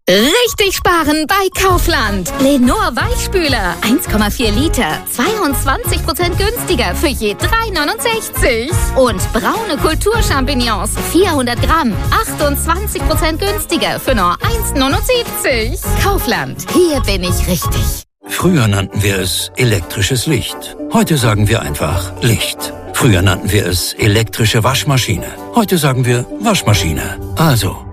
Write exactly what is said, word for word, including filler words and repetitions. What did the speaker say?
Richtig sparen bei Kaufland. Lenor Weichspüler, eins Komma vier Liter, zweiundzwanzig Prozent günstiger für je drei neunundsechzig. Und braune Kulturchampignons, vierhundert Gramm, achtundzwanzig Prozent günstiger für nur eins neunundsiebzig. Kaufland, hier bin ich richtig. Früher nannten wir es elektrisches Licht. Heute sagen wir einfach Licht. Früher nannten wir es elektrische Waschmaschine. Heute sagen wir Waschmaschine. Also